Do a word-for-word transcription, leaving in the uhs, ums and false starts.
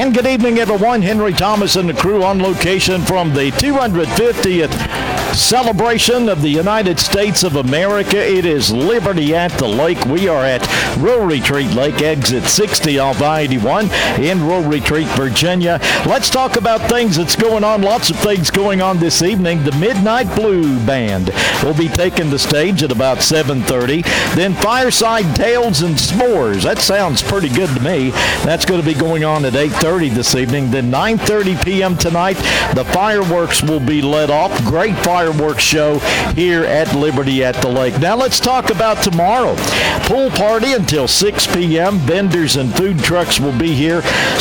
And good evening, everyone. Henry Thomas and the crew on location from the two hundred fiftieth celebration of the United States of America. It is Liberty at the Lake. We are at Rural Retreat Lake, exit sixty off I eighty-one in Rural Retreat, Virginia. Let's talk about things that's going on. Lots of things going on this evening. The Midnight Blue Band will be taking the stage at about seven thirty. Then Fireside Tales and S'mores. That sounds pretty good to me. That's going to be going on at eight thirty this evening. Then nine thirty p.m. tonight, the fireworks will be let off. Great fireworks show here at Liberty at the Lake. Now let's talk about tomorrow. Pool party until six p.m. Vendors and food trucks will be here.